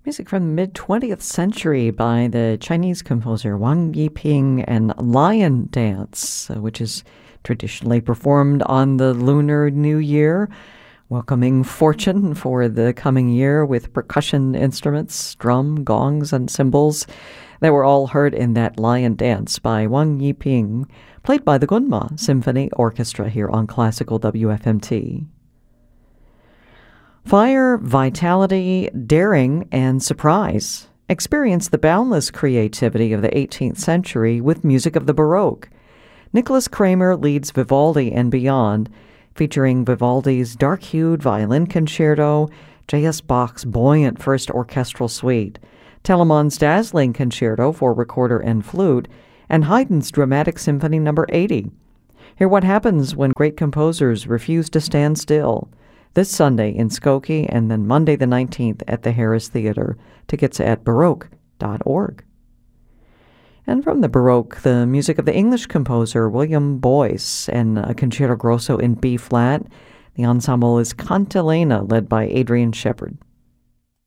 Music from the mid-20th century by the Chinese composer Wang Yiping and Lion Dance, which is traditionally performed on the Lunar New Year, welcoming fortune for the coming year with percussion instruments, drum, gongs, and cymbals that were all heard in that Lion Dance by Wang Yiping, played by the Gunma Symphony Orchestra here on Classical WFMT. Fire, vitality, daring, and surprise. Experience the boundless creativity of the 18th century with music of the Baroque. Nicholas Kramer leads Vivaldi and Beyond, featuring Vivaldi's dark-hued violin concerto, J.S. Bach's buoyant first orchestral suite, Telemann's dazzling concerto for recorder and flute, and Haydn's dramatic symphony No. 80. Hear what happens when great composers refuse to stand still. This Sunday in Skokie, and then Monday the 19th at the Harris Theater. Tickets at Baroque.org. And from the Baroque, the music of the English composer William Boyce and a Concerto Grosso in B-flat. The ensemble is Cantilena, led by Adrian Shepard.